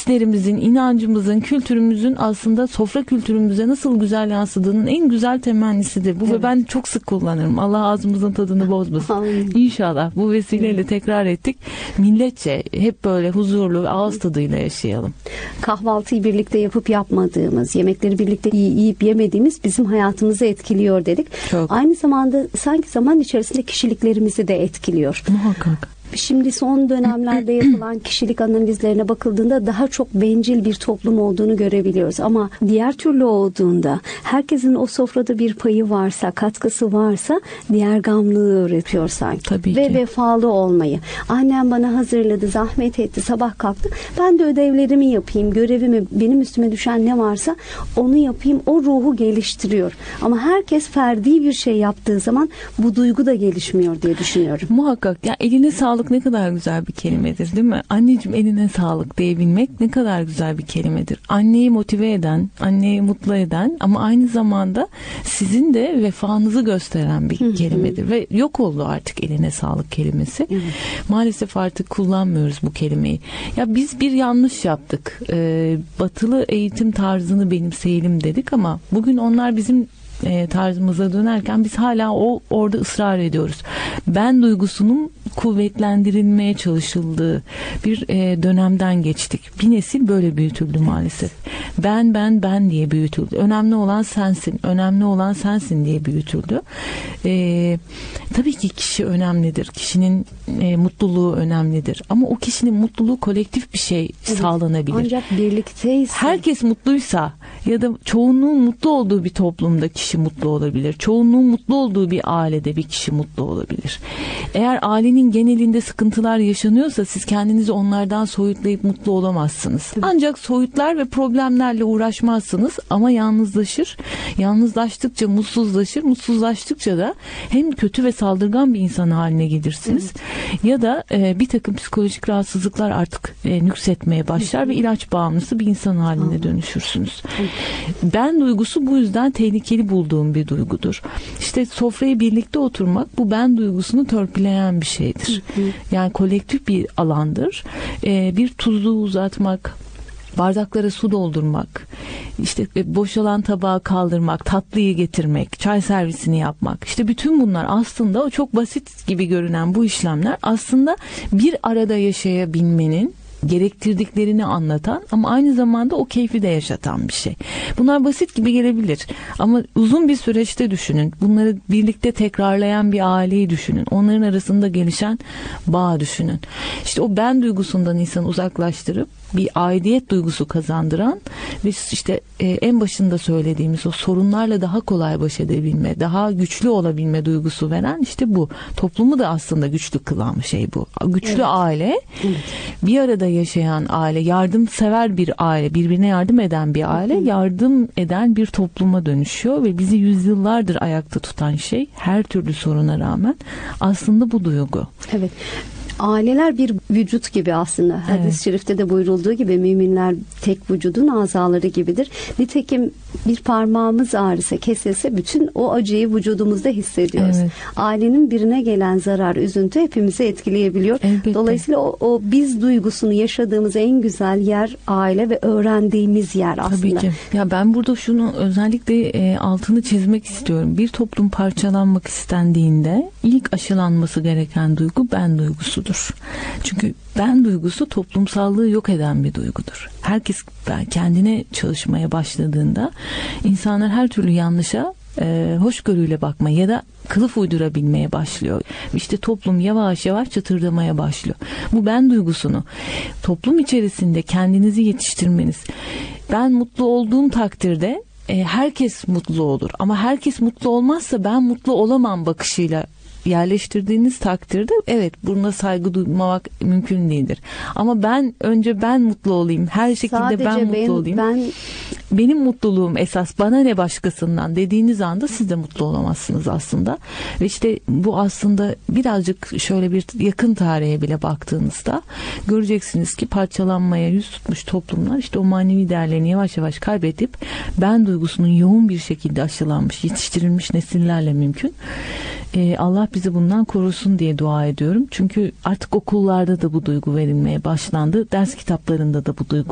hislerimizin, inancımızın, kültürümüzün aslında sofra kültürümüze nasıl güzel yansıdığının en güzel temennisidir. Bu ve ben çok sık kullanırım. Allah ağzımızın tadını bozmasın. İnşallah bu vesileyle tekrar ettik. Milletçe hep böyle huzurlu ve ağız tadıyla yaşayalım. Kahvaltıyı birlikte yapıp yapmadığımız, yemekleri birlikte yiyip yemediğimiz bizim hayatımızı etkiliyor dedik. Çok. Aynı zamanda sanki zaman içerisinde kişiliklerimizi de etkiliyor. Muhakkak. Şimdi son dönemlerde yapılan kişilik analizlerine bakıldığında daha çok bencil bir toplum olduğunu görebiliyoruz. Ama diğer türlü olduğunda herkesin o sofrada bir payı varsa, katkısı varsa diğer gamlığı öğretiyor sanki. Tabii ve ki. vefalı olmayı. Annem bana hazırladı, zahmet etti, sabah kalktı. Ben de ödevlerimi yapayım, görevimi, benim üstüme düşen ne varsa onu yapayım. O ruhu geliştiriyor. Ama herkes ferdi bir şey yaptığı zaman bu duygu da gelişmiyor diye düşünüyorum. Muhakkak. Ya eline sağlık ne kadar güzel bir kelimedir, değil mi? Anneciğim eline sağlık diyebilmek ne kadar güzel bir kelimedir. Anneyi motive eden, anneyi mutlu eden ama aynı zamanda sizin de vefanızı gösteren bir kelimedir. Ve yok oldu artık eline sağlık kelimesi. Maalesef artık kullanmıyoruz bu kelimeyi. Ya biz bir yanlış yaptık. Batılı eğitim tarzını benimseyelim dedik ama bugün onlar bizim tarzımıza dönerken biz hala orada ısrar ediyoruz. Ben duygusunun kuvvetlendirilmeye çalışıldığı bir dönemden geçtik. Bir nesil böyle büyütüldü maalesef. Ben diye büyütüldü. Önemli olan sensin. Önemli olan sensin diye büyütüldü. Tabii ki kişi önemlidir. Kişinin mutluluğu önemlidir. Ama o kişinin mutluluğu kolektif bir şey sağlanabilir. Ancak birlikteyiz. Herkes mutluysa ya da çoğunluğun mutlu olduğu bir toplumda kişi mutlu olabilir. Çoğunluğun mutlu olduğu bir ailede bir kişi mutlu olabilir. Eğer ailenin genelinde sıkıntılar yaşanıyorsa siz kendinizi onlardan soyutlayıp mutlu olamazsınız. Ancak soyutlar ve problemlerle uğraşmazsınız ama yalnızlaşır. Yalnızlaştıkça mutsuzlaşır. Mutsuzlaştıkça da hem kötü ve saldırgan bir insan haline gelirsiniz ya da bir takım psikolojik rahatsızlıklar artık nüksetmeye başlar ve ilaç bağımlısı bir insan haline dönüşürsünüz. Ben duygusu bu yüzden tehlikeli bulduğum bir duygudur. İşte sofraya birlikte oturmak bu ben duygusunu törpüleyen bir şeydir. Yani kolektif bir alandır. Bir tuzluğu uzatmak, bardaklara su doldurmak, işte boşalan tabağı kaldırmak, tatlıyı getirmek, çay servisini yapmak. İşte bütün bunlar aslında o çok basit gibi görünen bu işlemler aslında bir arada yaşayabilmenin gerektirdiklerini anlatan ama aynı zamanda o keyfi de yaşatan bir şey. Bunlar basit gibi gelebilir ama uzun bir süreçte düşünün. Bunları birlikte tekrarlayan bir aileyi düşünün. Onların arasında gelişen bağ düşünün. İşte o ben duygusundan insanı uzaklaştırıp bir aidiyet duygusu kazandıran ve işte en başında söylediğimiz o sorunlarla daha kolay baş edebilme, daha güçlü olabilme duygusu veren işte bu. Toplumu da aslında güçlü kılan şey bu. Güçlü aile, bir arada yaşayan aile, yardımsever bir aile, birbirine yardım eden bir aile, yardım eden bir topluma dönüşüyor ve bizi yüzyıllardır ayakta tutan şey her türlü soruna rağmen aslında bu duygu. Evet. Aileler bir vücut gibi aslında. Hadis-i şerifte de buyurulduğu gibi müminler tek vücudun azaları gibidir. Nitekim bir parmağımız ağrısa, kesilse bütün o acıyı vücudumuzda hissediyoruz. Evet. Ailenin birine gelen zarar, üzüntü hepimizi etkileyebiliyor. Elbette. Dolayısıyla o biz duygusunu yaşadığımız en güzel yer aile ve öğrendiğimiz yer aslında. Tabii ki. Ya ben burada şunu özellikle altını çizmek istiyorum. Bir toplum parçalanmak istendiğinde ilk aşılanması gereken duygu ben duygusudur. Çünkü ben duygusu toplumsallığı yok eden bir duygudur. Herkes kendine çalışmaya başladığında insanlar her türlü yanlışa hoşgörüyle bakmaya ya da kılıf uydurabilmeye başlıyor. İşte toplum yavaş yavaş çatırdamaya başlıyor. Bu ben duygusunu toplum içerisinde kendinizi yetiştirmeniz. Ben mutlu olduğum takdirde herkes mutlu olur. Ama herkes mutlu olmazsa ben mutlu olamam bakışıyla yerleştirdiğiniz takdirde evet buna saygı duymamak mümkün değildir. Ama önce ben mutlu olayım. Her şekilde sadece ben mutlu olayım. Benim mutluluğum esas, bana ne başkasından dediğiniz anda siz de mutlu olamazsınız aslında. Ve işte bu aslında birazcık şöyle bir yakın tarihe bile baktığınızda göreceksiniz ki parçalanmaya yüz tutmuş toplumlar işte o manevi değerlerini yavaş yavaş kaybedip ben duygusunun yoğun bir şekilde aşılanmış, yetiştirilmiş nesillerle mümkün. Allah bizi bundan korusun diye dua ediyorum. Çünkü artık okullarda da bu duygu verilmeye başlandı. Ders kitaplarında da bu duygu